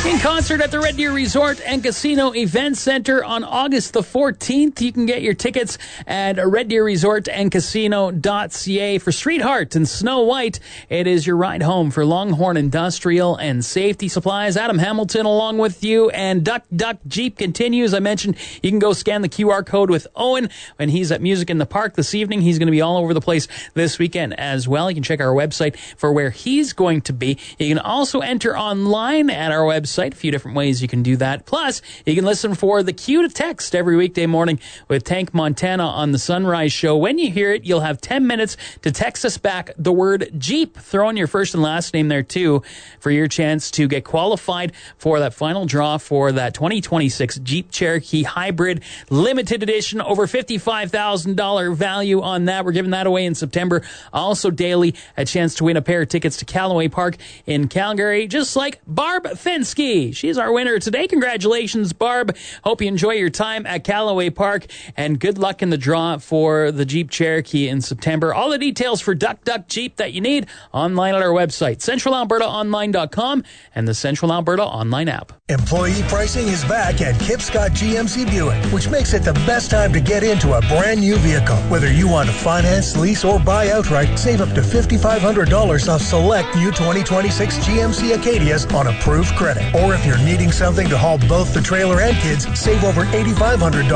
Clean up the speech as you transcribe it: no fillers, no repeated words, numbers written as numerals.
In concert at the Red Deer Resort and Casino Event Center on August the 14th. You can get your tickets at Red Deer Resort and Casino.ca. For Streetheart and Snow White, it is your ride home for Longhorn Industrial and Safety Supplies. Adam Hamilton along with you, and Duck Duck Jeep continues. I mentioned you can go scan the QR code with Owen when he's at Music in the Park this evening. He's going to be all over the place this weekend as well. You can check our website for where he's going to be. You can also enter online at our website. A few different ways you can do that. Plus, you can listen for the Cue to Text every weekday morning with Tank Montana on the Sunrise Show. When you hear it, you'll have 10 minutes to text us back the word Jeep. Throw in your first and last name there, too, for your chance to get qualified for that final draw for that 2026 Jeep Cherokee Hybrid Limited Edition. Over $55,000 value on that. We're giving that away in September. Also, daily, a chance to win a pair of tickets to Callaway Park in Calgary, just like Barb Fensky. She's our winner today. Congratulations, Barb. Hope you enjoy your time at Callaway Park, and good luck in the draw for the Jeep Cherokee in September. All the details for Duck Duck Jeep that you need online at our website, centralalbertaonline.com and the Central Alberta Online app. Employee pricing is back at Kip Scott GMC Buick, which makes it the best time to get into a brand new vehicle. Whether you want to finance, lease, or buy outright, save up to $5,500 off select new 2026 GMC Acadias on approved credit. Or if you're needing something to haul both the trailer and kids, save over $8,500